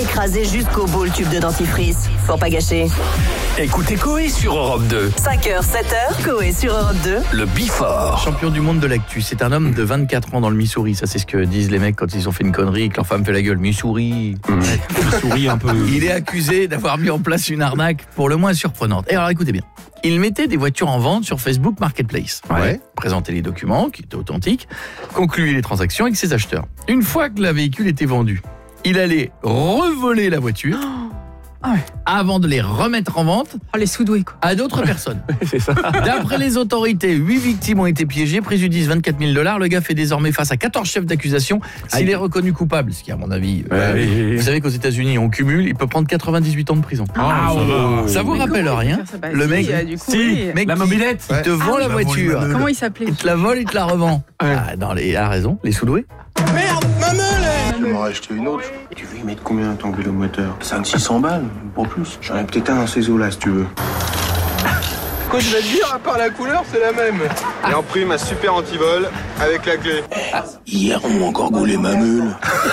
écrasé jusqu'au bout le tube de dentifrice. Pour pas gâcher. Écoutez Coé sur Europe 2. 5h, 7h, Coé sur Europe 2. Le Before. Champion du monde de l'actu, c'est un homme de 24 ans dans le Missouri. Ça, c'est ce que disent les mecs quand ils ont fait une connerie et que leur femme fait la gueule. Missouri. Missouri un peu. Il est accusé d'avoir mis en place une arnaque pour le moins surprenante. Et alors écoutez bien, il mettait des voitures en vente sur Facebook Marketplace. Ouais. Présentait les documents qui étaient authentiques, concluait les transactions avec ses acheteurs. Une fois que le véhicule était vendu, il allait revoler la voiture avant de les remettre en vente les sous-doués quoi. à d'autres personnes. C'est ça. D'après les autorités, 8 victimes ont été piégées, préjudice $24 000. Le gars fait désormais face à 14 chefs d'accusation. S'il est reconnu coupable, ce qui à mon avis, vous savez qu'aux États-Unis on cumule, il peut prendre 98 ans de prison. Ça vous rappelle rien? Le mec, mec la mobilette. il te vend la voiture, Comment il s'appelait? il te la vole, il te la revend. Il a raison, les sous-doués. Je vais m'en racheter une autre. Tu veux y mettre combien ton vélo moteur? 500-600 balles, pas plus. J'en ai peut-être un dans ces eaux-là, si tu veux. Quoi, je vais te dire, à part la couleur, c'est la même. Et en prime, un super anti-vol avec la clé. Hier, on m'a encore gaulé ma meule.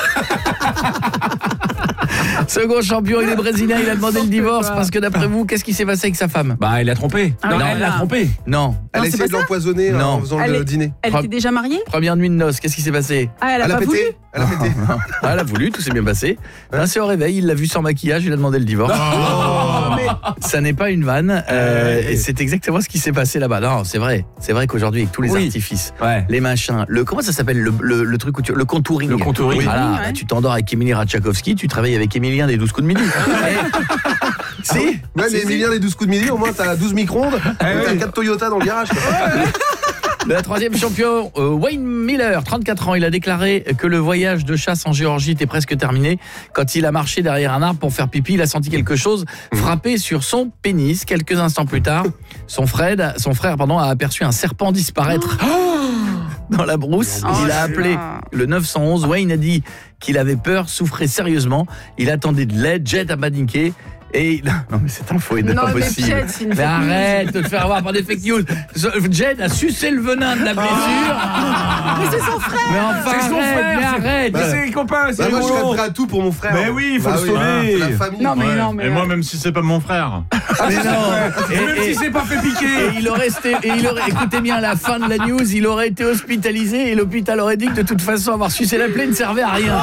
Second champion, il est brésilien, il a demandé le divorce parce que d'après vous, qu'est-ce qui s'est passé avec sa femme? Bah, il a trompé. Non, Elle l'a trompé. Non. Elle a essayé de l'empoisonner en faisant le dîner. Elle était déjà mariée? Première nuit de noces, qu'est-ce qui s'est passé? Elle a pas voulu? Elle a pété. Elle a voulu, tout s'est bien passé. C'est au réveil, il l'a vu sans maquillage, il a demandé le divorce. Ça n'est pas une vanne, et c'est exactement ce qui s'est passé là-bas. Non, c'est vrai qu'aujourd'hui avec tous les artifices, les machins, comment ça s'appelle le truc où le contouring. Le contouring. Voilà, bah, tu t'endors avec Émilie Ratajkowski, tu travailles avec Émilien des 12 coups de midi. Si. Ouais, mais Émilien, les 12 coups de midi, au moins t'as 12 micro-ondes, t'as 4 Toyota dans le garage. Le troisième champion, Wayne Miller, 34 ans, il a déclaré que le voyage de chasse en Géorgie était presque terminé. Quand il a marché derrière un arbre pour faire pipi, il a senti quelque chose frapper sur son pénis. Quelques instants plus tard, son frère a aperçu un serpent disparaître dans la brousse. Il a appelé le 911. Wayne a dit qu'il avait peur, souffrait sérieusement. Il attendait de l'aide, Jet a paniqué. Et non mais cette info est pas possible. Mais arrête de te faire avoir par des fake news. Jed a sucé le venin de la blessure. Mais c'est son frère. Mais enfin, C'est son frère. mais arrête. Mais c'est les copains, c'est Moi, je serais rigolo. prêt à tout pour mon frère. Mais oui, il faut le sauver. C'est la famille. Non mais Et moi, même si c'est pas mon frère. Mais non. Même si c'est pas fait piquer. Et il aurait écoutez bien la fin de la news, il aurait été hospitalisé et l'hôpital aurait dit que de toute façon avoir sucé la plaie ne servait à rien.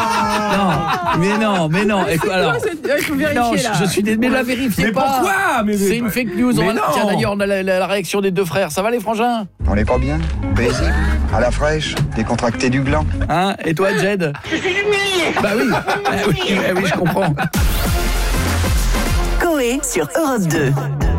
Non. Écoute, alors, il faut vérifier non, là. je suis mais la vérifiez Mais pas. pourquoi? C'est une fake news. Mais non. Tiens d'ailleurs on a la réaction des deux frères. Ça va les frangins? On n'est pas bien, paisible, à la fraîche, décontracté du gland. Hein? Et toi Jed? Je suis humilié. Bah oui, oui, je comprends. Coé sur Europe 2.